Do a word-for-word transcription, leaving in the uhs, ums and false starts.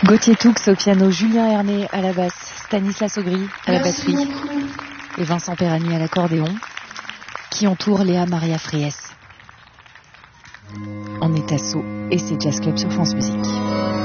Gauthier Toux au piano, Julien Herné à la basse, Stanislas Augry à la Merci batterie beaucoup. et Vincent Perani à l'accordéon, qui entoure Léa Maria Fries. On est à Sceaux et c'est Jazz Club sur France Musique.